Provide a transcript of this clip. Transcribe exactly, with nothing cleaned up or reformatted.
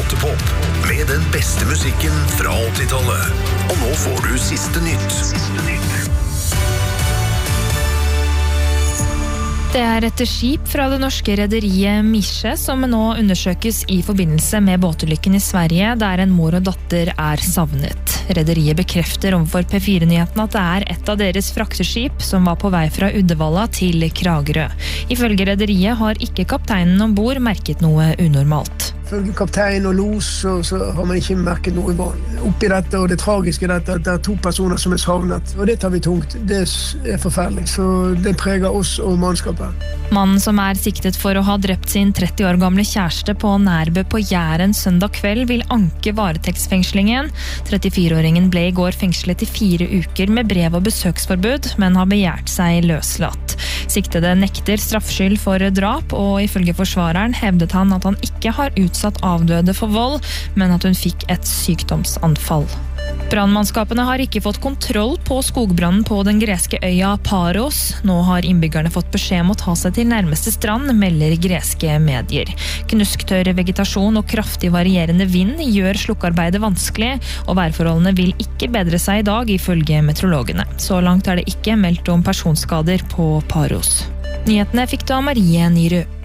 Gåtepop med den beste musikken fra åttitallet. Og nå får du siste nytt. Siste nytt. Det er et skip fra det norske rederiet Mische som nå undersøkes i forbindelse med båtulykken i Sverige, der en mor og datter er savnet. Rederiet bekrefter overfor P fire-nyhetene at det er et av deres frakteskip som var på vei fra Uddevalla til Kragerø. Ifølge rederiet har ikke kapteinen ombord merket noe unormalt. Ifølge kaptein og los så, så har man ikke merket noe oppi dette, og det tragiske er at det er to personer som er savnet. Og det tar vi tungt. Det er forferdelig, så det preger oss og mannskapet. Mannen som er siktet for å ha drept sin tretti år gamle kjæreste på Nærbø på Jæren søndag kveld, vil anke varetektsfengslingen. trettifire-åringen ble i går fengslet i fire uker med brev og besøksforbud, men har begjært seg løslatt. Siktede nekter straffskyld for drap, og ifølge forsvareren hevdet han at han ikke har utsatt avdøde for vold, men at hun fikk et sykdomsanfall. Brannmannskapene har ikke fått kontroll på skogbrannen på den greske øya Paros. Nå har innbyggerne fått beskjed om å ta seg til nærmeste strand, melder greske medier. Knusktørr vegetasjon og kraftig varierende vind gjør slukkarbeidet vanskelig, og værforholdene vil ikke bedre seg i dag, ifølge meteorologene. Så langt er det ikke meldt om personskader på Paros. Nyhetene fikk du av Marie Nyrud.